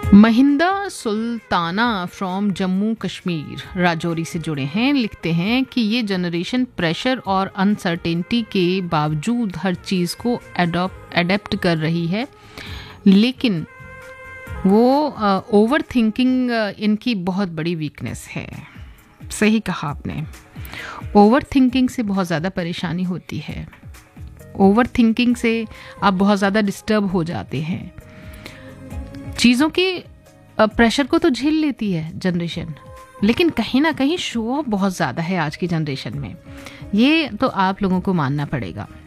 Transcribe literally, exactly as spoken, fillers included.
Mahinda Sultana from Jammu Kashmir Rajouri से जुड़े हैं। लिखते हैं कि ये जनरेशन प्रेशर और अनसर्टेनिटी के बावजूद हर चीज़ को एडॉप्ट एडेप्ट कर रही है, लेकिन वो ओवर uh, थिंकिंग uh, इनकी बहुत बड़ी वीकनेस है। सही कहा आपने, ओवर थिंकिंग से बहुत ज़्यादा परेशानी होती है। ओवर थिंकिंग से आप बहुत ज़्यादा डिस्टर्ब हो जाते हैं। चीज़ों के प्रेशर को तो झेल लेती है जनरेशन, लेकिन कहीं ना कहीं शो ऑफ बहुत ज़्यादा है आज की जनरेशन में। ये तो आप लोगों को मानना पड़ेगा।